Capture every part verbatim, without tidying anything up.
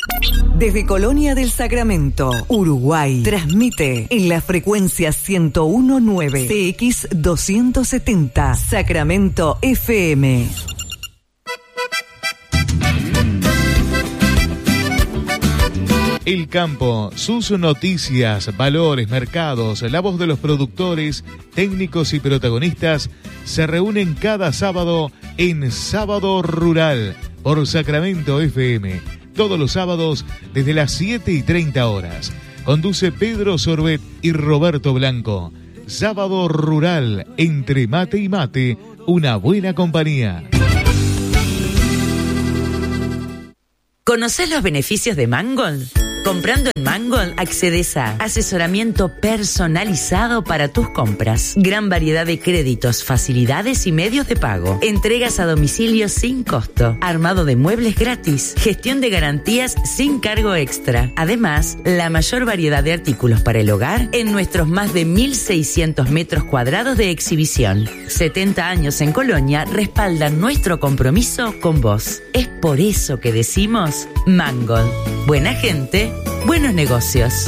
Desde Colonia del Sacramento, Uruguay, transmite en la frecuencia ciento uno punto nueve C X doscientos setenta, Sacramento F M. El campo, sus noticias, valores, mercados, la voz de los productores, técnicos y protagonistas se reúnen cada sábado en Sábado Rural por Sacramento F M. Todos los sábados desde las siete y treinta horas. Conduce Pedro Sorbet y Roberto Blanco. Sábado Rural, entre mate y mate, una buena compañía. ¿Conocés los beneficios de Mangold? Comprando en Mangold accedes a asesoramiento personalizado para tus compras, gran variedad de créditos, facilidades y medios de pago, entregas a domicilio sin costo, armado de muebles gratis, gestión de garantías sin cargo extra. Además, la mayor variedad de artículos para el hogar en nuestros más de mil seiscientos metros cuadrados de exhibición. setenta años en Colonia respaldan nuestro compromiso con vos. Es por eso que decimos Mangold. Buena gente, buenos negocios.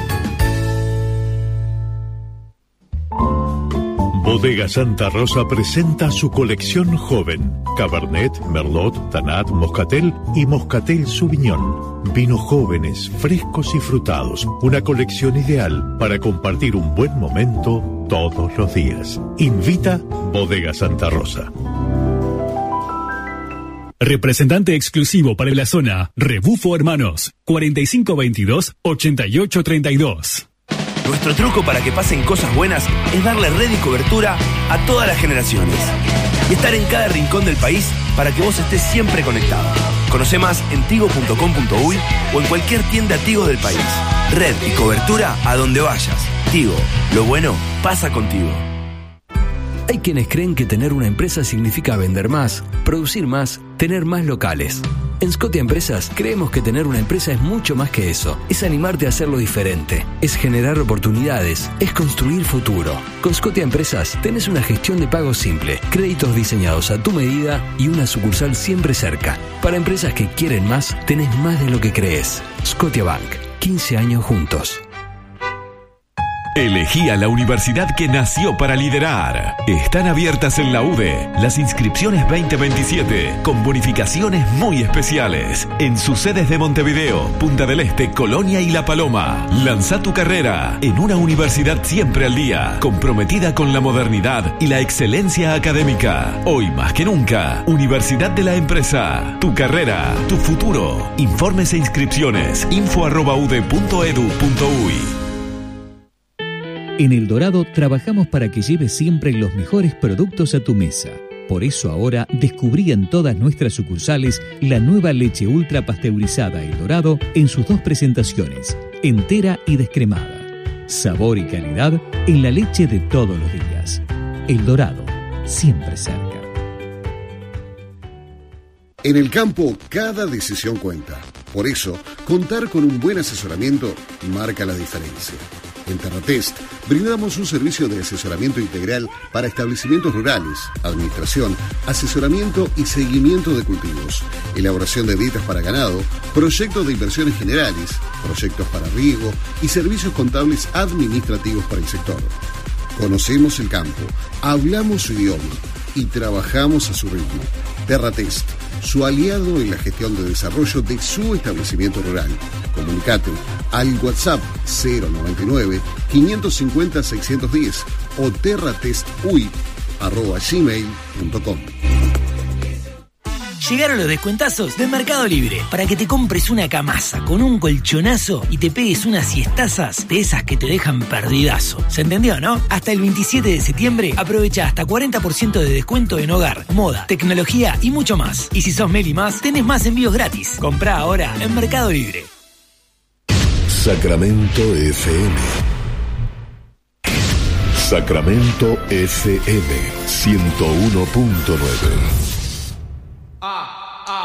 Bodega Santa Rosa presenta su colección joven. Cabernet, Merlot, Tanat, Moscatel y Moscatel Sauvignon. Vinos jóvenes, frescos y frutados. Una colección ideal para compartir un buen momento todos los días. Invita Bodega Santa Rosa. Representante exclusivo para la zona, Rebufo Hermanos, cuarenta y cinco veintidós, ochenta y ocho treinta y dos. Nuestro truco para que pasen cosas buenas es darle red y cobertura a todas las generaciones y estar en cada rincón del país para que vos estés siempre conectado. Conoce más en tigo punto com punto uy o en cualquier tienda Tigo del país. Red y cobertura a donde vayas. Tigo, lo bueno pasa contigo. Hay quienes creen que tener una empresa significa vender más, producir más, tener más locales. En Scotia Empresas creemos que tener una empresa es mucho más que eso. Es animarte a hacerlo diferente. Es generar oportunidades. Es construir futuro. Con Scotia Empresas tenés una gestión de pagos simple, créditos diseñados a tu medida y una sucursal siempre cerca. Para empresas que quieren más, tenés más de lo que crees. Scotia Bank. quince años juntos. Elegí a la universidad que nació para liderar. Están abiertas en la U D E las inscripciones veinte veintisiete con bonificaciones muy especiales en sus sedes de Montevideo, Punta del Este, Colonia y La Paloma. Lanza tu carrera en una universidad siempre al día, comprometida con la modernidad y la excelencia académica. Hoy más que nunca, Universidad de la Empresa. Tu carrera, tu futuro. Informes e inscripciones info arroba ude punto edu punto uy. En El Dorado trabajamos para que lleves siempre los mejores productos a tu mesa. Por eso ahora descubrí en todas nuestras sucursales la nueva leche ultra pasteurizada El Dorado en sus dos presentaciones, entera y descremada. Sabor y calidad en la leche de todos los días. El Dorado, siempre cerca. En el campo, cada decisión cuenta. Por eso, contar con un buen asesoramiento marca la diferencia. En Terratest brindamos un servicio de asesoramiento integral para establecimientos rurales, administración, asesoramiento y seguimiento de cultivos, elaboración de dietas para ganado, proyectos de inversiones generales, proyectos para riego y servicios contables administrativos para el sector. Conocemos el campo, hablamos su idioma y trabajamos a su ritmo. Terratest, su aliado en la gestión de desarrollo de su establecimiento rural. Comunicate al WhatsApp cero noventa y nueve, quinientos cincuenta, seiscientos diez o terratestuy arroba gmail punto com. Llegaron los descuentazos de Mercado Libre para que te compres una camasa con un colchonazo y te pegues unas siestazas de esas que te dejan perdidazo. ¿Se entendió, no? Hasta el veintisiete de septiembre aprovecha hasta cuarenta por ciento de descuento en hogar, moda, tecnología y mucho más. Y si sos Meli Más, tenés más envíos gratis. Comprá ahora en Mercado Libre. Sacramento F M. Sacramento F M ciento uno punto nueve.